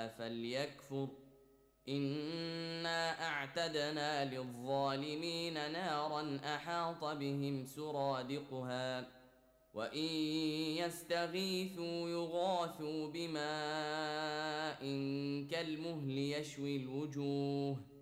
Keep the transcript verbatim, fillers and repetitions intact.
شاء فليكفر إنا أعتدنا للظالمين نارا أحاط بهم سرادقها وإن يستغيثوا يغاثوا بماء كالمهل يشوي الوجوه